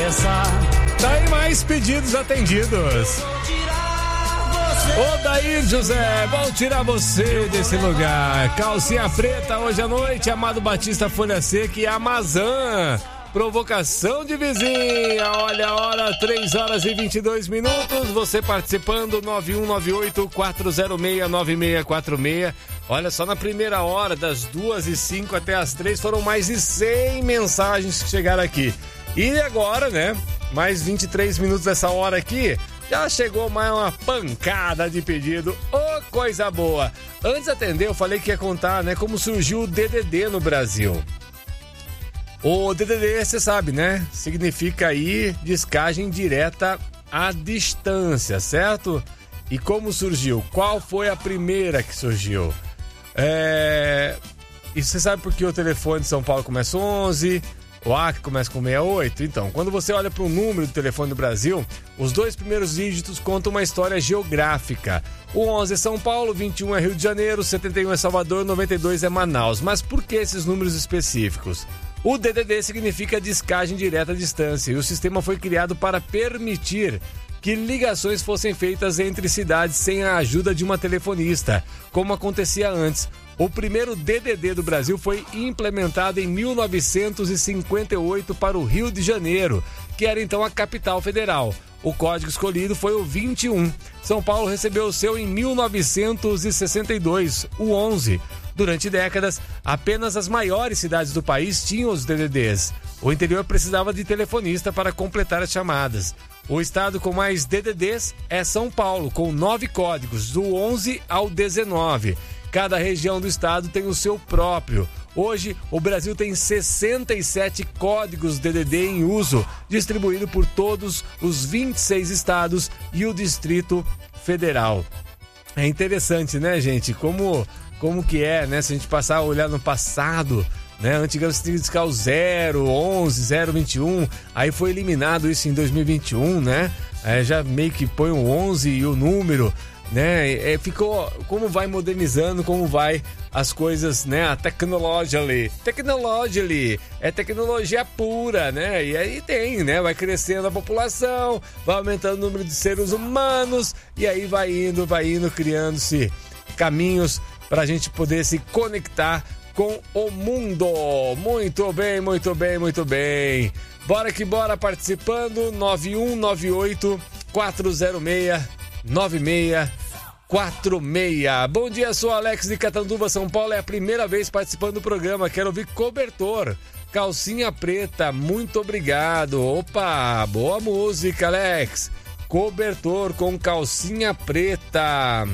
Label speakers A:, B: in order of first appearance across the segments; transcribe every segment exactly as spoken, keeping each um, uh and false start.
A: Tá aí mais pedidos atendidos. Odair José, vou tirar você desse lugar. Calcinha preta hoje à noite, Amado Batista, Folha Seca e Amazã. Provocação de vizinha, olha a hora, três horas e vinte e dois minutos, você participando, nove um nove oito, quatro zero seis, nove seis quatro seis. Olha só, na primeira hora, das duas e cinco até as três, foram mais de cem mensagens que chegaram aqui. E agora, né, mais vinte e três minutos dessa hora aqui, já chegou mais uma pancada de pedido, ô oh, coisa boa. Antes de atender, eu falei que ia contar, né, como surgiu o D D D no Brasil. O D D D, você sabe, né? Significa aí descagem direta à distância, certo? E como surgiu? Qual foi a primeira que surgiu? É... E você sabe por que o telefone de São Paulo começa onze, o Acre começa com sessenta e oito? Então, quando você olha para o número do telefone do Brasil, os dois primeiros dígitos contam uma história geográfica. O onze é São Paulo, vinte e um é Rio de Janeiro, setenta e um é Salvador, noventa e dois é Manaus. Mas por que esses números específicos? O D D D significa descagem direta à distância e o sistema foi criado para permitir que ligações fossem feitas entre cidades sem a ajuda de uma telefonista, como acontecia antes. O primeiro D D D do Brasil foi implementado em mil novecentos e cinquenta e oito para o Rio de Janeiro, que era então a capital federal. O código escolhido foi o vinte e um. São Paulo recebeu o seu em mil novecentos e sessenta e dois, o onze. Durante décadas, apenas as maiores cidades do país tinham os D D Ds. O interior precisava de telefonista para completar as chamadas. O estado com mais D D Ds é São Paulo, com nove códigos, do onze ao dezenove. Cada região do estado tem o seu próprio. Hoje, o Brasil tem sessenta e sete códigos D D D em uso, distribuído por todos os vinte e seis estados e o Distrito Federal. É interessante, né, gente? Como... Como que é, né? Se a gente passar a olhar no passado, né? Antigamente você tinha que discar o zero, onze, zero, vinte e um. Aí foi eliminado isso em dois mil e vinte e um, né? Aí já meio que põe o onze e o número, né? É, ficou... Como vai modernizando, como vai as coisas, né? A tecnologia ali. Tecnologia ali. É tecnologia pura, né? E aí tem, né? Vai crescendo a população, vai aumentando o número de seres humanos e aí vai indo, vai indo, criando-se caminhos para a gente poder se conectar com o mundo. Muito bem, muito bem, muito bem. Bora que bora, participando, nove um nove oito, quatro zero seis, nove seis quatro seis. Bom dia, sou Alex de Catanduva, São Paulo. É a primeira vez participando do programa. Quero ouvir Cobertor, Calcinha Preta. Muito obrigado. Opa, boa música, Alex. Cobertor com Calcinha Preta.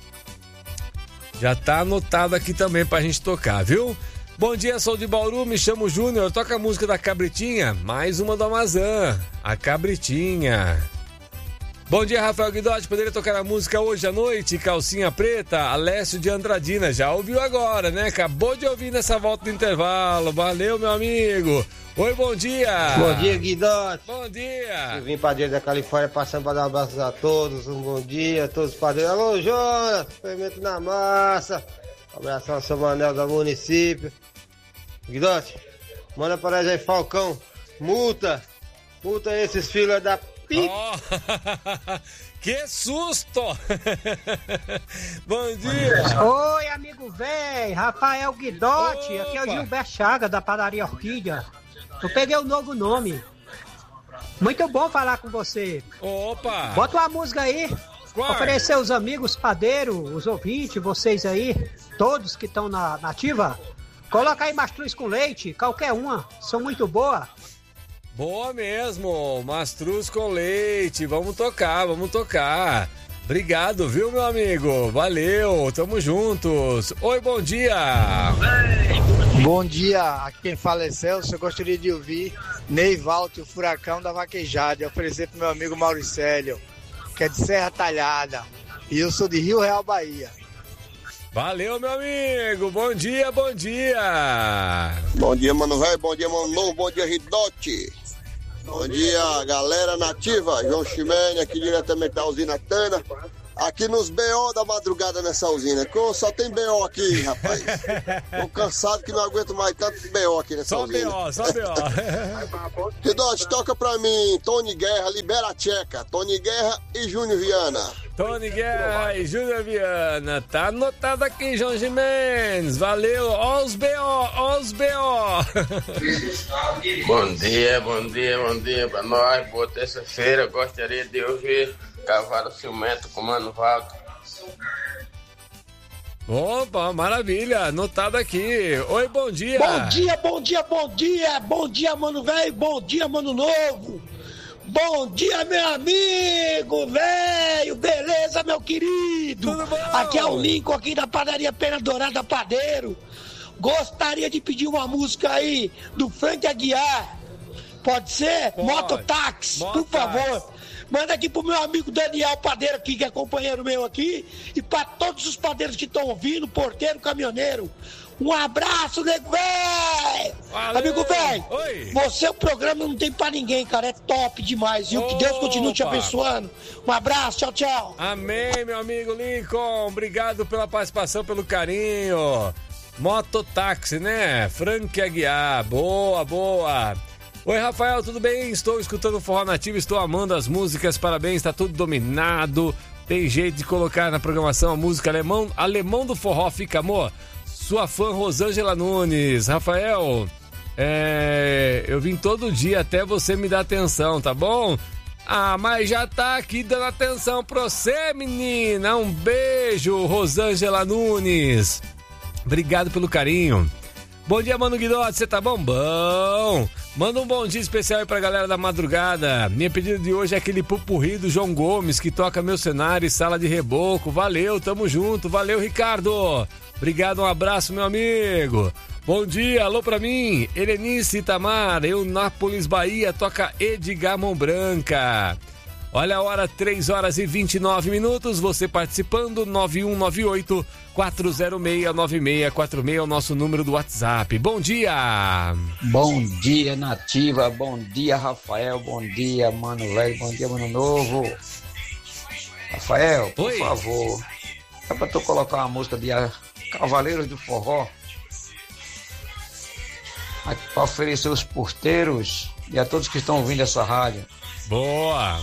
A: Já tá anotado aqui também pra gente tocar, viu? Bom dia, sou de Bauru, me chamo Júnior. Toca a música da Cabritinha. Mais uma do Amazã, a Cabritinha. Bom dia, Rafael Guidotti. Poderia tocar a música hoje à noite? Calcinha Preta, Alessio de Andradina. Já ouviu agora, né? Acabou de ouvir nessa volta do intervalo. Valeu, meu amigo. Oi, bom dia.
B: Bom dia, Guidotti.
A: Bom dia.
B: Eu vim padeiro da Califórnia passando para dar um abraço a todos. Um bom dia a todos os padeiros. Alô, Jonas, fermento na massa. Um abraço ao seu Manel do município. Guidotti, manda para nós aí, Falcão. Multa. Multa esses filhos da pi.
A: Oh. Que susto! Bom dia!
C: Oi, amigo velho, Rafael Guidotti. Opa. Aqui é o Gilberto Chaga, da padaria Orquídea. Eu peguei o novo nome. Muito bom falar com você.
A: Opa!
C: Bota uma música aí. Qual? Oferecer os amigos padeiros, os ouvintes, vocês aí, todos que estão na nativa. Coloca aí mastruz com leite, qualquer uma. São muito boa.
A: Boa mesmo, mastruz com leite. Vamos tocar, vamos tocar. Obrigado, viu, meu amigo? Valeu, tamo juntos. Oi, bom dia.
D: Bom dia, aqui quem fala é Celso. Eu gostaria de ouvir Neivaldo, o Furacão da Vaquejada, e oferecer pro meu amigo Mauricélio, que é de Serra Talhada. E eu sou de Rio Real, Bahia.
A: Valeu, meu amigo. Bom dia, bom dia.
E: Bom dia, mano velho. Bom dia, mano novo. Bom dia, Ridote. Bom dia, galera nativa. João Chimene, aqui diretamente da usina Tana. aqui nos B O da madrugada nessa usina. Que só tem B O aqui, rapaz. Tô cansado que não aguento mais tanto B O aqui nessa
A: Só
E: usina.
A: B O, só B O.
E: Ridote, toca pra mim, Tony Guerra, Libera a Tcheca. Tony Guerra e Júnior Viana.
A: Tony Guerra e Júnior Viana. Tá anotado aqui, João Gimenez. Valeu. Ó os B O, ó os B O.
F: Bom dia, bom dia, bom dia pra nós. Boa terça-feira. Gostaria de ouvir Cavalo Ciumento com Mano Valdo.
A: Opa, maravilha. Anotado aqui. Oi, bom dia.
G: Bom dia, bom dia, bom dia. Bom dia, mano velho. Bom dia, mano novo. Bom dia, meu amigo, velho, beleza, meu querido?
A: Tudo bom?
G: Aqui é o Lincoln, aqui da padaria Pena Dourada Padeiro. Gostaria de pedir uma música aí do Frank Aguiar. Pode ser?
A: Pode.
G: Mototáxi, por
A: Mototáxi.
G: favor. Manda aqui pro meu amigo Daniel Padeiro aqui, que é companheiro meu aqui. E pra todos os padeiros que estão ouvindo, porteiro, caminhoneiro. Um abraço, nego velho!
A: Valeu.
G: Amigo velho,
A: Oi.
G: você, o programa não tem pra ninguém, cara. É top demais, viu? Que Deus continue te
A: Opa.
G: abençoando. Um abraço, tchau, tchau.
A: Amém, meu amigo Lincoln. Obrigado pela participação, pelo carinho. Mototáxi, né? Frank Aguiar. Boa, boa. Oi, Rafael, tudo bem? Estou escutando o Forró Nativo, estou amando as músicas. Parabéns, tá tudo dominado. Tem jeito de colocar na programação a música alemão, alemão do forró. Fica, amor. Sua fã Rosângela Nunes. Rafael, é, eu vim todo dia até você me dar atenção, tá bom? Ah, mas já tá aqui dando atenção pra você, menina. Um beijo, Rosângela Nunes. Obrigado pelo carinho. Bom dia, Mano Guidotti, você tá bom? Bom. Manda um bom dia especial aí pra galera da madrugada. Minha pedida de hoje é aquele pupurri do João Gomes, que toca Meu Cenário e Sala de Reboco. Valeu, tamo junto. Valeu, Ricardo. Obrigado, um abraço, meu amigo. Bom dia, alô pra mim, Helenice Itamar, Eunápolis, Bahia, toca Edgar Mão Branca. Olha a hora, três horas e vinte e nove minutos, você participando, nove um nove oito, quatro zero seis, nove seis quatro seis é o nosso número do WhatsApp. Bom dia!
H: Bom dia, Nativa, bom dia, Rafael, bom dia, Mano Velho, bom dia, Mano Novo. Rafael, por
A: Oi.
H: favor, é pra tu colocar uma música de Cavaleiros do Forró, aqui pra oferecer aos porteiros e a todos que estão ouvindo essa rádio.
A: Boa!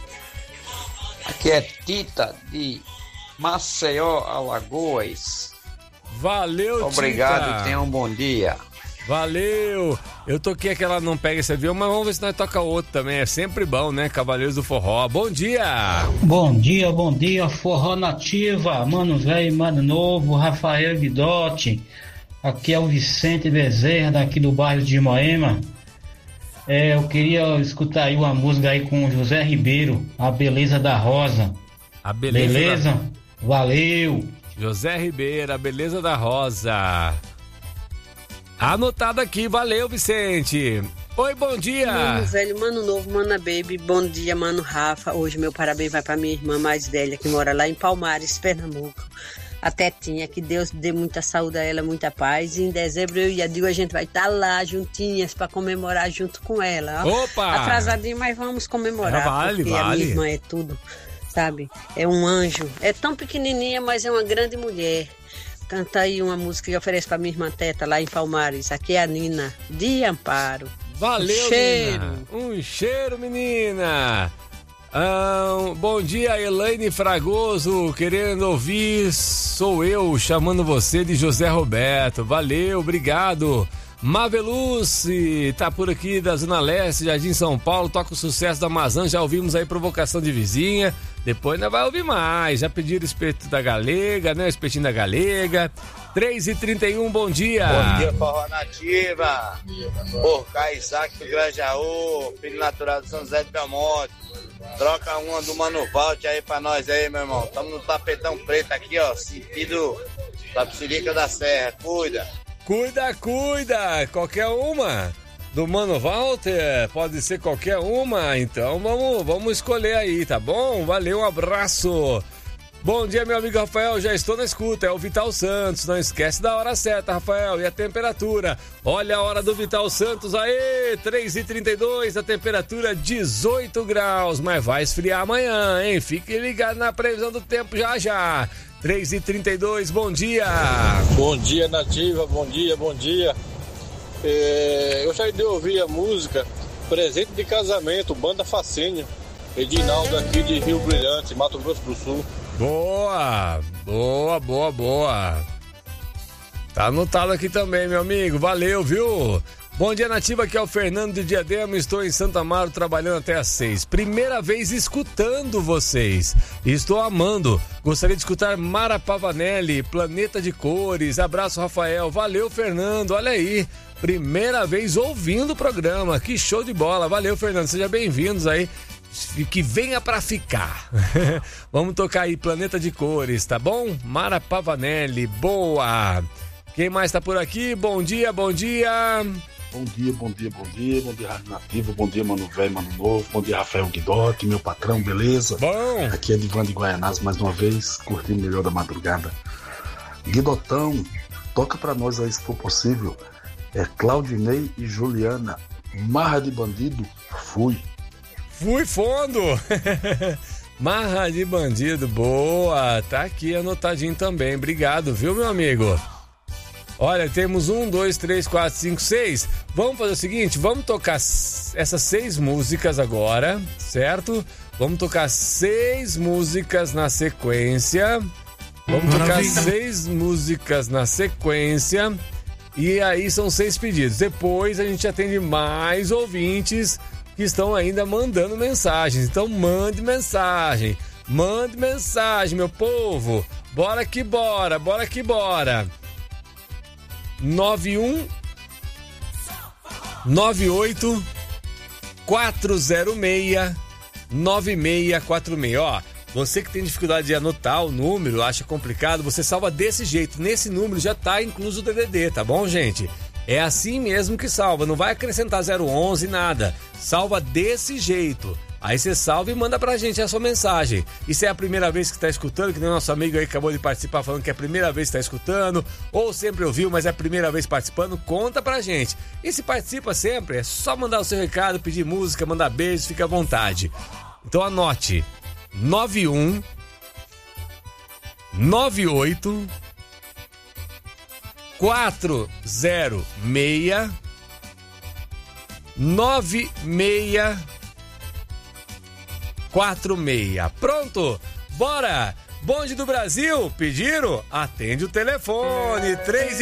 H: Aqui é Tita de Maceió, Alagoas.
A: Valeu,
H: Obrigado
A: Tita.
H: e tenha um bom dia.
A: Valeu! Eu toquei aquela Não Pega Esse Avião, mas vamos ver se nós toca outro também. É sempre bom, né? Cavaleiros do Forró. Bom dia!
I: Bom dia, bom dia, Forró Nativa, Mano Velho, Mano Novo, Rafael Guidotti. Aqui é o Vicente Bezerra, daqui do bairro de Moema. É, eu queria escutar aí uma música aí com o José Ribeiro, A Beleza da Rosa.
A: A beleza.
I: Beleza?
A: Da...
I: Valeu!
A: José Ribeiro, A Beleza da Rosa. Anotado aqui, valeu, Vicente. Oi, bom dia.
J: Mano velho, mano novo, mana baby, bom dia, mano Rafa. Hoje meu parabéns vai pra minha irmã mais velha, que mora lá em Palmares, Pernambuco. A Tetinha, que Deus dê muita saúde a ela, muita paz. E em dezembro eu e a Dil, a gente vai estar lá juntinhas pra comemorar junto com ela.
A: Opa!
J: Atrasadinho, mas vamos comemorar,
A: Ah, vale,
J: porque
A: vale.
J: a minha irmã é tudo, sabe? É um anjo. É tão pequenininha, mas é uma grande mulher. Canta aí uma música que eu ofereço pra minha irmã Teta, lá em Palmares. Aqui é a Nina, de Amparo.
A: Valeu,
J: um cheiro.
A: menina. Um cheiro, menina. Ah, bom dia, Elaine Fragoso, querendo ouvir, sou eu chamando você de José Roberto. Valeu, obrigado. Maveluce, tá por aqui da Zona Leste, Jardim São Paulo, toca o sucesso da Amazon, já ouvimos aí Provocação de Vizinha, depois ainda vai ouvir mais, já pediram o espeto da Galega, né, o espetinho da Galega. três e trinta e um, bom dia.
D: Bom dia, Forró Nativa. Porca Isaac do Grajaú, filho natural de São José de Belmonte. Troca uma do Mano Valde aí pra nós aí, meu irmão. Estamos no tapetão preto aqui, ó, sentido Tapicirica da Serra. Cuida.
A: Cuida, cuida, qualquer uma do Mano Walter, pode ser qualquer uma, então vamos, vamos escolher aí, tá bom? Valeu, um abraço. Bom dia, meu amigo Rafael, já estou na escuta, é o Vital Santos, não esquece da hora certa, Rafael, e a temperatura, olha a hora do Vital Santos, aê, três e trinta e dois, a temperatura dezoito graus, mas vai esfriar amanhã, hein, fique ligado na previsão do tempo já já, três e trinta e dois, bom dia.
K: Bom dia, Nativa, bom dia, bom dia, é, eu já de ouvir a música Presente de Casamento, Banda Facínio, Edinaldo aqui de Rio Brilhante, Mato Grosso do Sul.
A: Boa, boa, boa, boa. Tá anotado aqui também, meu amigo. Valeu, viu? Bom dia, Nativa. Aqui é o Fernando de Diadema. Estou em Santa Amaro trabalhando até às seis. Primeira vez escutando vocês. Estou amando. Gostaria de escutar Mara Pavanelli, Planeta de Cores. Abraço, Rafael. Valeu, Fernando. Olha aí. Primeira vez ouvindo o programa. Que show de bola. Valeu, Fernando. Sejam bem-vindos aí. Que venha pra ficar. Vamos tocar aí Planeta de Cores, tá bom? Mara Pavanelli, boa. Quem mais tá por aqui? Bom dia, bom dia.
L: Bom dia, bom dia, bom dia. Bom dia, Rádio Nativa. Bom dia, Mano Velho, Mano Novo. Bom dia, Rafael Guidotti, meu patrão, beleza?
A: Bom.
L: Aqui é Divan de Guaianás mais uma vez, curtindo o melhor da madrugada. Guidotão, toca pra nós aí se for possível. É Claudinei e Juliana, Marra de Bandido, fui.
A: Fui fundo! Marra de Bandido, boa! Tá aqui anotadinho também, obrigado, viu, meu amigo? Olha, temos um, dois, três, quatro, cinco, seis. Vamos fazer o seguinte, vamos tocar essas seis músicas agora, certo? Vamos tocar seis músicas na sequência. Vamos tocar seis músicas na sequência. E aí são seis pedidos. Depois a gente atende mais ouvintes que estão ainda mandando mensagens. Então mande mensagem, mande mensagem, meu povo. Bora que bora, bora que bora. nove um nove oito quatro zero seis nove seis quatro seis. Ó, você que tem dificuldade de anotar o número, acha complicado, você salva desse jeito. Nesse número já tá incluso o D D D, tá bom, gente? É assim mesmo que salva, não vai acrescentar zero onze, nada. Salva desse jeito. Aí você salva e manda pra gente a sua mensagem. E se é a primeira vez que tá escutando, que nem o nosso amigo aí acabou de participar falando que é a primeira vez que tá escutando, ou sempre ouviu, mas é a primeira vez participando, conta pra gente. E se participa sempre, é só mandar o seu recado, pedir música, mandar beijos, fica à vontade. Então anote, nove um nove oito quatro zero seis nove seis quatro seis. Pronto? Bora! Bonde do Brasil, pediram? Atende o telefone três